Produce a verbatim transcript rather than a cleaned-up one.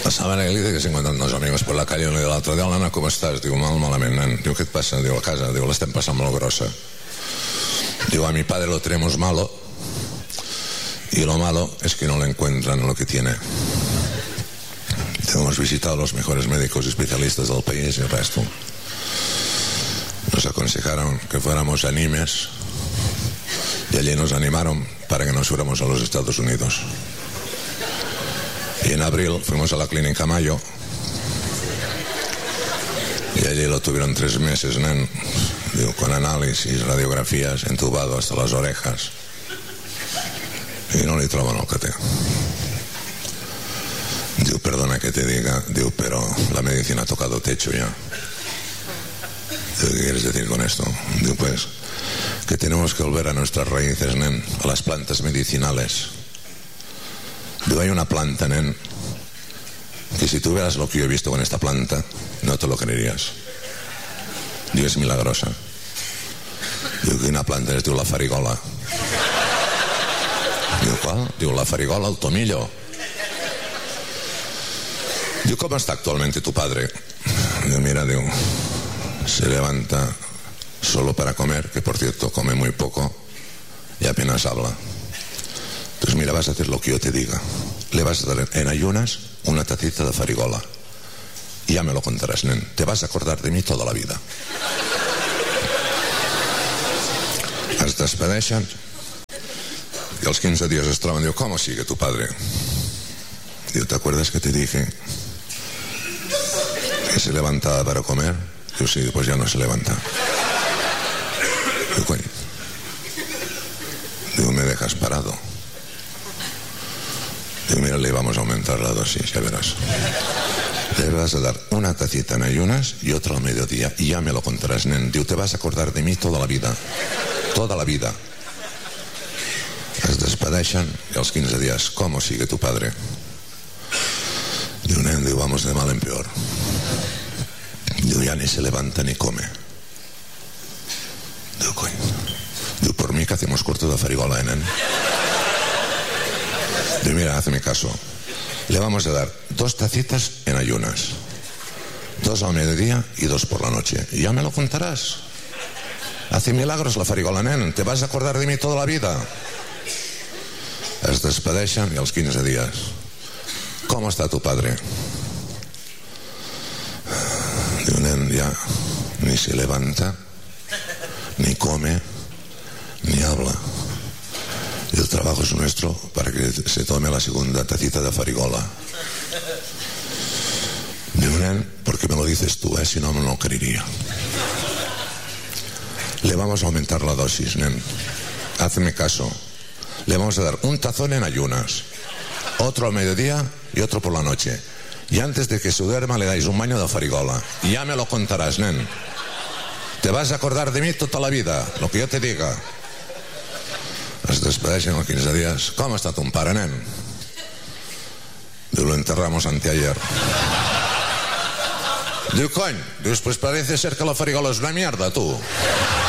Passaven a Galicia que s'encuentren dos amigos per la calle i l'altre dia, Lana, com estàs? Diu, mal, malament, nen. Diu, què et passa? Diu, a casa. Diu, l'estem passant molt grossa. Diu, a mi padre lo tenemos malo y lo malo es que no le encuentran lo que tiene. Hemos visitado a los mejores médicos especialistas del país y el resto nos aconsejaron que fuéramos animes y allí nos animaron para que nos fuéramos a los Estados Unidos. Y en abril fuimos a la clínica Mayo y allí lo tuvieron tres meses, nen, digo, con análisis, radiografías, entubado hasta las orejas, y no le troban el que té. Digo, perdona que te diga, digo, pero la medicina ha tocado techo ya. Digo, ¿qué quieres decir con esto? Digo, pues que tenemos que volver a nuestras raíces, nen, a las plantas medicinales. Digo, hay una planta, nen, que si tú vieras lo que yo he visto con esta planta, no te lo creerías. Digo, es milagrosa. Digo, que una planta es, digo, la farigola. Digo, ¿cuál? Digo, la farigola, el tomillo. Digo, ¿cómo está actualmente tu padre? Digo, mira, digo, se levanta solo para comer, que por cierto come muy poco y apenas habla. Entonces mira, vas a hacer lo que yo te diga. Le vas a dar en ayunas una tacita de farigola y ya me lo contarás, nen. Te vas a acordar de mí toda la vida. Es despedeixen y a los quince días es troben. Digo, ¿cómo sigue tu padre? Digo, ¿te acuerdas que te dije que se levantaba para comer? Digo, sí, pues ya no se levanta. Digo, coño. Digo, me dejas parado. Digo, mira, le vamos a aumentar la dosis, ya verás. Le vas a dar una tacita en ayunas y otra al mediodía y ya me lo contarás, nen. Digo, te vas a acordar de mí toda la vida. Toda la vida. Es despedeixen y a los quince días, ¿cómo sigue tu padre? Digo, nen, digo, vamos de mal en peor. Digo, ya ni se levanta ni come. Digo, coño. Digo, por mí que hacemos corto de farigola, ¿eh, nen? Digo, mira, hazme caso. Le vamos a dar dos tacitas en ayunas, dos al mediodía y dos por la noche. Y ya me lo contarás. Hace milagros la farigola, nen. Te vas a acordar de mí toda la vida. Es despedeixen y a los quince días, ¿cómo está tu padre? Digo, nen, ya ni se levanta, ni come, ni habla. Y el trabajo es nuestro para que se tome la segunda tacita de farigola. Digo, nen, ¿por qué me lo dices tú, eh? Si no, me lo creería. Le vamos a aumentar la dosis, nen. Hazme caso. Le vamos a dar un tazón en ayunas, otro al mediodía y otro por la noche. Y antes de que se duerma le dais un baño de farigola. Y ya me lo contarás, nen. Te vas a acordar de mí toda la vida, lo que yo te diga. Es despedeixen a los quince días. ¿Cómo está tu pare, nen? Digo, lo enterramos anteayer. Digo, coño, dius, pues parece ser que la farigola es una mierda, tú.